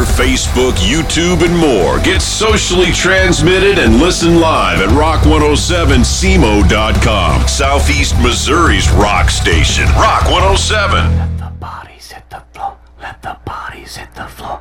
Twitter, Facebook, YouTube, and more. Get socially transmitted and listen live at rock107semo.com. Southeast Missouri's rock station, Rock 107. Let the bodies hit the floor. Let the bodies hit the floor.